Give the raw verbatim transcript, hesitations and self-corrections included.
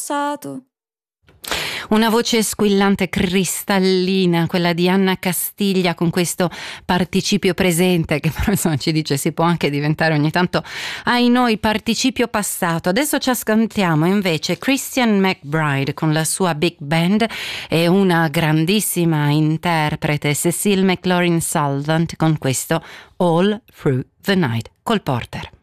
passato. Una voce squillante cristallina, quella di Anna Castiglia, con questo participio presente che però insomma ci dice si può anche diventare ogni tanto ai noi participio passato. Adesso ci ascoltiamo invece Christian McBride con la sua big band e una grandissima interprete Cecile McLaurin Salvant con questo All Through the Night, Cole Porter.